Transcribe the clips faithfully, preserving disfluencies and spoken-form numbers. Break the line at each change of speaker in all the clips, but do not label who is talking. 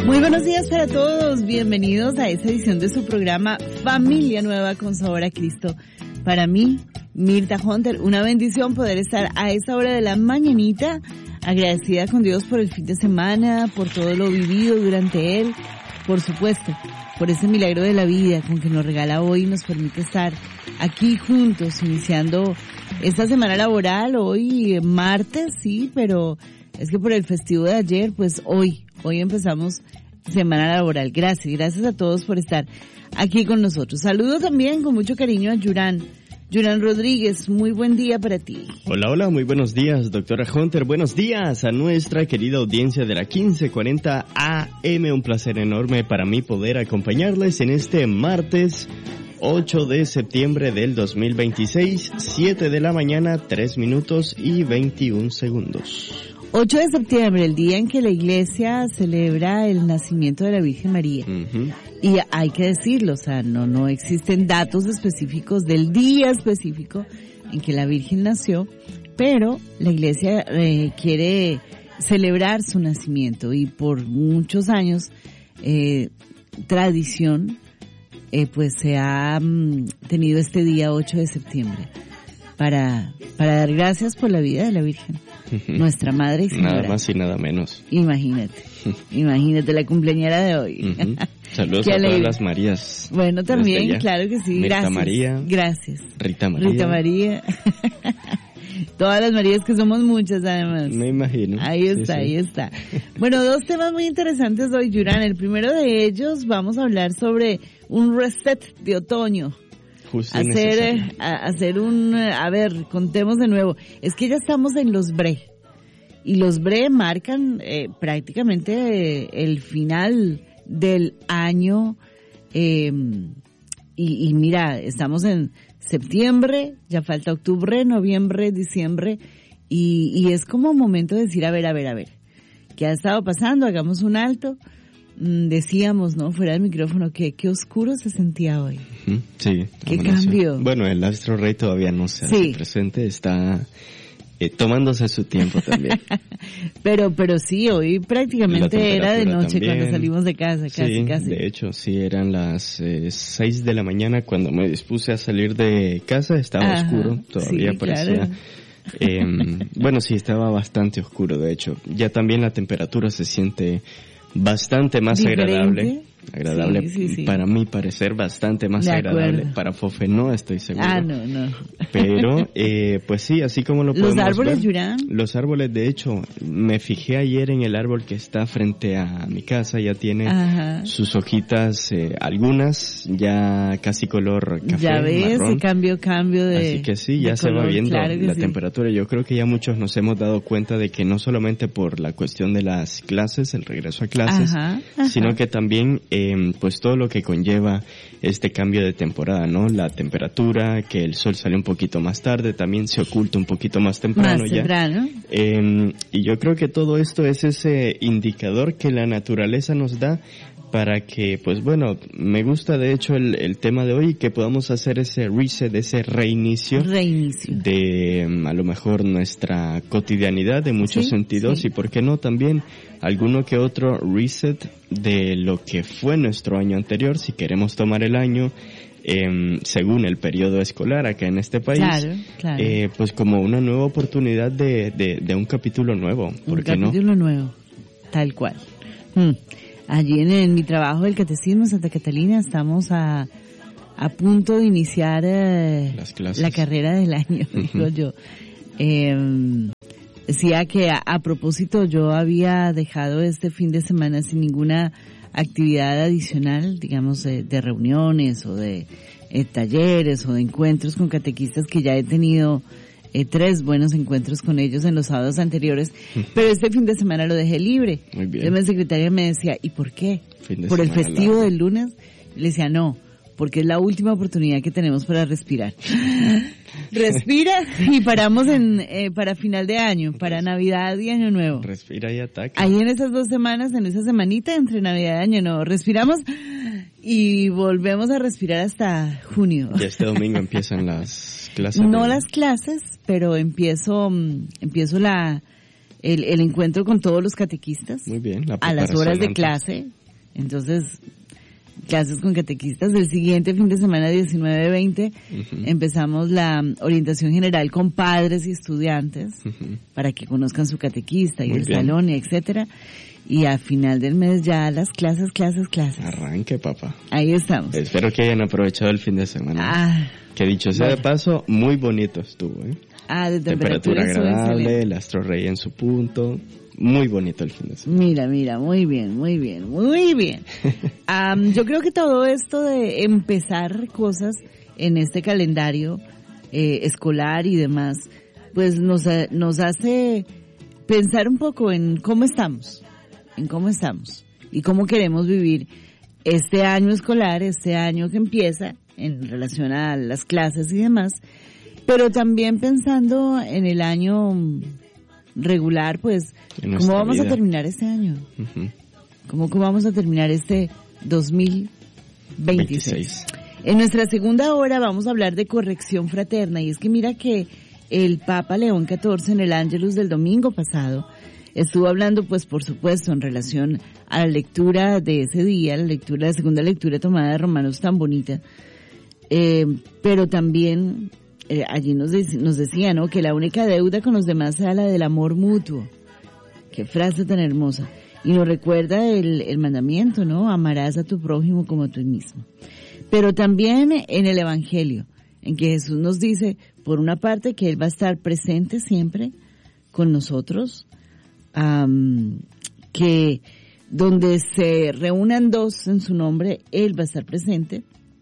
Muy buenos días para todos, bienvenidos a esta edición de su programa Familia Nueva con Sabor a Cristo. Para mí, Mirta Hunter, una bendición poder estar a esta hora de la mañanita, agradecida con Dios por el fin de semana, por todo lo vivido durante él, por supuesto, por ese milagro de la vida con que nos regala hoy y nos permite estar aquí juntos, iniciando esta semana laboral, hoy martes, sí, pero es que por el festivo de ayer, pues hoy, hoy empezamos semana laboral. Gracias, gracias a todos por estar aquí con nosotros. Saludo también con mucho cariño a Yurán. Yurán Rodríguez, muy buen día para ti.
Hola, hola, muy buenos días, doctora Hunter. Buenos días a nuestra querida audiencia de la quince cuarenta A M. Un placer enorme para mí poder acompañarles en este martes ocho de septiembre del dos mil veintiséis, siete de la mañana, tres minutos y veintiún segundos.
ocho de septiembre, el día en que la iglesia celebra el nacimiento de la Virgen María. Uh-huh. Y hay que decirlo, o sea, no, no existen datos específicos del día específico en que la Virgen nació, pero la iglesia eh, quiere celebrar su nacimiento y por muchos años, eh, tradición, eh, pues se ha um, tenido este día ocho de septiembre para, para dar gracias por la vida de la Virgen. Uh-huh. Nuestra madre y señora.
Nada más y nada menos.
Imagínate, imagínate la cumpleañera de hoy.
Uh-huh. Saludos a todas las Marías.
Bueno, también, claro que sí.
Mirta
Gracias.
María.
Gracias.
Rita María.
Rita María. Todas las Marías, que somos muchas además.
Me imagino.
Ahí está, sí, ahí sí. está. Bueno, dos temas muy interesantes hoy, Yurán. El primero de ellos, vamos a hablar sobre un reset de otoño.
Justo
hacer a, hacer un, a ver, contemos de nuevo. Es que ya estamos en los Bre. Y los Bre marcan eh, prácticamente eh, el final del año. Eh, y, y mira, estamos en septiembre, ya falta octubre, noviembre, diciembre. Y, y es como momento de decir, a ver, a ver, a ver. ¿Qué ha estado pasando? Hagamos un alto. Decíamos, ¿no? Fuera del micrófono, que qué oscuro se sentía hoy.
Sí.
Qué cambio.
Bueno, el astro rey todavía no se hace sí. presente, está eh, tomándose su tiempo también.
pero pero sí, hoy prácticamente era de noche también. Cuando salimos de casa, casi,
sí,
casi.
De hecho, sí, eran las eh, seis de la mañana cuando me dispuse a salir de casa, estaba Ajá, oscuro, todavía sí, parecía... Claro. Eh, bueno, sí, estaba bastante oscuro, de hecho. Ya también la temperatura se siente bastante más ¿Diferente? agradable. Agradable sí, sí, sí. Para mi parecer, bastante más agradable. Para Fofe no estoy seguro.
Ah, no, no.
Pero, eh, pues sí, así como lo podemos
ver. ¿Los árboles,
ver,
Yurán?
Los árboles, de hecho, me fijé ayer en el árbol que está frente a mi casa, ya tiene Ajá. sus hojitas, eh, algunas ya casi color café,
ya ves,
marrón.
Ese cambio, cambio de
Así que sí, ya se color, va viendo claro la sí. temperatura. Yo creo que ya muchos nos hemos dado cuenta de que no solamente por la cuestión de las clases, el regreso a clases, Ajá. Ajá. sino que también, eh, pues todo lo que conlleva este cambio de temporada, ¿no? La temperatura, que el sol sale un poquito más tarde, también se oculta un poquito más temprano
más
ya.
temprano.
Eh, y yo creo que todo esto es ese indicador que la naturaleza nos da para que, pues bueno, me gusta de hecho el, el tema de hoy, que podamos hacer ese reset, ese reinicio,
reinicio.
de a lo mejor nuestra cotidianidad de muchos
sí,
sentidos
sí.
y por qué no también alguno que otro reset de lo que fue nuestro año anterior, si queremos tomar el año eh, según el periodo escolar acá en este país,
claro, claro.
Eh, pues como una nueva oportunidad de, de, de un capítulo nuevo, ¿por
un
qué no?
Un capítulo nuevo, tal cual. Hmm. Allí en, en mi trabajo del Catecismo en Santa Catalina estamos a, a punto de iniciar eh,
Las clases.
La carrera del año, uh-huh. digo yo. Eh, decía que a, a propósito yo había dejado este fin de semana sin ninguna actividad adicional, digamos, de, de reuniones o de eh, talleres o de encuentros con catequistas que ya he tenido Eh, tres buenos encuentros con ellos en los sábados anteriores, pero este fin de semana lo dejé libre.
Muy bien.
Entonces mi secretaria me decía, ¿y por qué? ¿Por el festivo largo. del lunes? Le decía, no, porque es la última oportunidad que tenemos para respirar. Respira y paramos en eh, para final de año, para Navidad y Año Nuevo.
Respira y ataca.
Ahí en esas dos semanas, en esa semanita entre Navidad y Año Nuevo, respiramos y volvemos a respirar hasta junio.
Ya este domingo empiezan las clases.
No
de...
las clases, pero empiezo, empiezo la el, el encuentro con todos los catequistas.
Muy bien. La
a las horas de
antes.
clase. Entonces, clases con catequistas. El siguiente fin de semana, diecinueve veinte, uh-huh. empezamos la orientación general con padres y estudiantes uh-huh. para que conozcan su catequista y Muy el bien. salón, y etcétera. Y a final del mes ya las clases, clases, clases.
Arranque, papá.
Ahí estamos.
Espero que hayan aprovechado el fin de semana.
Ah,
que dicho sea bueno. de paso, muy bonito estuvo, ¿eh?
Ah, de
temperatura, temperatura agradable, el astro rey en su punto. Muy bonito el fin de semana.
Mira, mira, muy bien, muy bien, muy bien. um, yo creo que todo esto de empezar cosas en este calendario eh, escolar y demás, pues nos, nos hace pensar un poco en cómo estamos, en cómo estamos y cómo queremos vivir este año escolar, este año que empieza en relación a las clases y demás, pero también pensando en el año regular, pues, ¿cómo vamos vida. a terminar este año? Uh-huh. ¿Cómo, ¿Cómo vamos a terminar este dos mil veintiséis? veintiséis. En nuestra segunda hora vamos a hablar de corrección fraterna, y es que mira que el Papa León catorce en el Ángelus del domingo pasado estuvo hablando, pues, por supuesto, en relación a la lectura de ese día, la lectura, la segunda lectura tomada de Romanos tan bonita, eh, pero también Eh, allí nos, de, nos decía, ¿no?, que la única deuda con los demás era la del amor mutuo. Qué frase tan hermosa. Y nos recuerda el, el mandamiento, ¿no? Amarás a tu prójimo como a ti mismo. Pero también en el Evangelio, en que Jesús nos dice, por una parte, que Él va a estar presente siempre con nosotros, um, que donde se reúnan dos en su nombre, Él va a estar presente.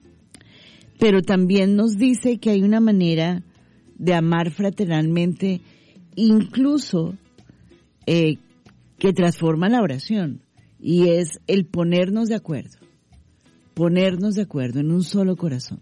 Pero también nos dice que hay una manera de amar fraternalmente, incluso eh, que transforma la oración, y es el ponernos de acuerdo, ponernos de acuerdo en un solo corazón.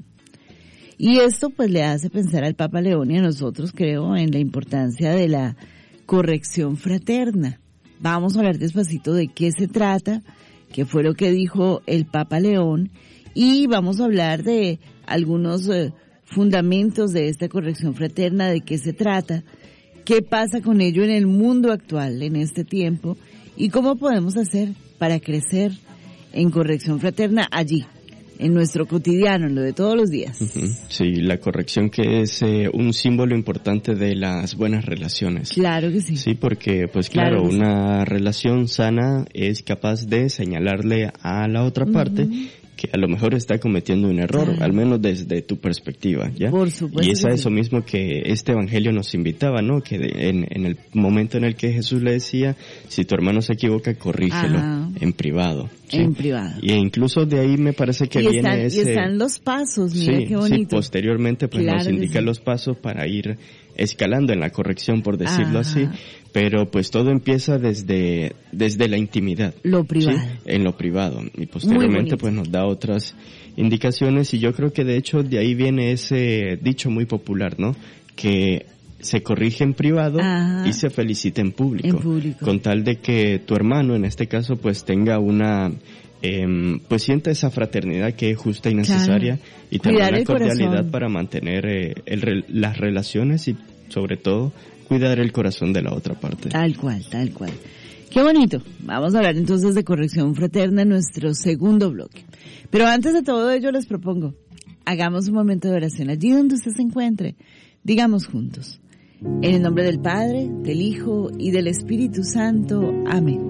Y esto pues le hace pensar al Papa León y a nosotros, creo, en la importancia de la corrección fraterna. Vamos a hablar despacito de qué se trata, qué fue lo que dijo el Papa León, y vamos a hablar de algunos eh, fundamentos de esta corrección fraterna, de qué se trata, qué pasa con ello en el mundo actual, en este tiempo, y cómo podemos hacer para crecer en corrección fraterna allí, en nuestro cotidiano, en lo de todos los días.
Uh-huh. Sí, la corrección que es eh, un símbolo importante de las buenas relaciones.
Claro que sí.
Sí, porque pues claro, claro una sí. relación sana es capaz de señalarle a la otra uh-huh. parte que a lo mejor está cometiendo un error, claro. al menos desde tu perspectiva, ¿ya?
Por supuesto.
Y es a
sí.
eso mismo que este evangelio nos invitaba, ¿no? Que de, en, en el momento en el que Jesús le decía, si tu hermano se equivoca, corrígelo Ajá. en privado. ¿sí?
En privado.
Y incluso de ahí me parece que
y
viene
están,
ese...
Y están los pasos, mira
sí,
qué bonito.
Sí, posteriormente pues
claro
nos indica
sí.
los pasos para ir escalando en la corrección, por decirlo
Ajá.
así. Pero pues todo empieza desde desde la intimidad.
Lo privado.
¿sí? En lo privado. Y posteriormente pues nos da otras indicaciones, y yo creo que de hecho de ahí viene ese dicho muy popular, ¿no? Que se corrige en privado Ajá. y se felicita en público.
En público.
Con tal de que tu hermano, en este caso, pues tenga una... Eh, pues sienta esa fraternidad que es justa y necesaria, claro. y también
Cuidar
la
el
cordialidad
corazón.
para mantener eh, el, las relaciones y sobre todo cuidar el corazón de la otra parte.
Tal cual, tal cual. Qué bonito. Vamos a hablar entonces de corrección fraterna en nuestro segundo bloque. Pero antes de todo ello les propongo, hagamos un momento de oración allí donde usted se encuentre. Digamos juntos, en el nombre del Padre, del Hijo y del Espíritu Santo. Amén.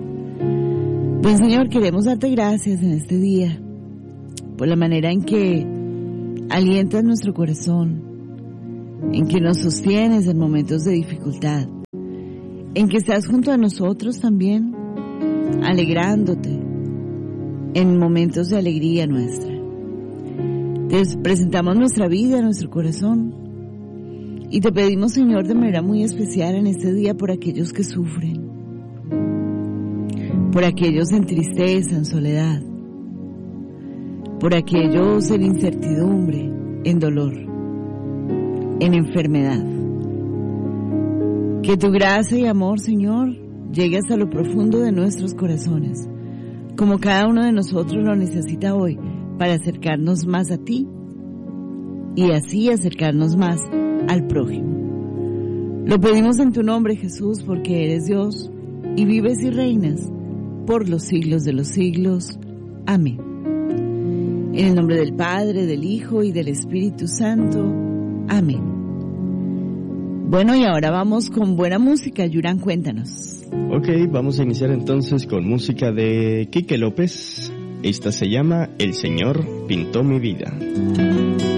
Buen Señor, queremos darte gracias en este día por la manera en que alientas nuestro corazón, en que nos sostienes en momentos de dificultad, en que estás junto a nosotros también, alegrándote en momentos de alegría nuestra. Te presentamos nuestra vida, nuestro corazón, y te pedimos, Señor, de manera muy especial en este día por aquellos que sufren, por aquellos en tristeza, en soledad, por aquellos en incertidumbre, en dolor, en enfermedad. Que tu gracia y amor, Señor, llegue hasta lo profundo de nuestros corazones, como cada uno de nosotros lo necesita hoy, para acercarnos más a ti y así acercarnos más al prójimo. Lo pedimos en tu nombre, Jesús, porque eres Dios y vives y reinas por los siglos de los siglos. Amén. En el nombre del Padre, del Hijo y del Espíritu Santo. Amén. Bueno, y ahora vamos con buena música. Yurán, cuéntanos.
Ok, vamos a iniciar entonces con música de Quique López. Esta se llama El Señor pintó mi vida.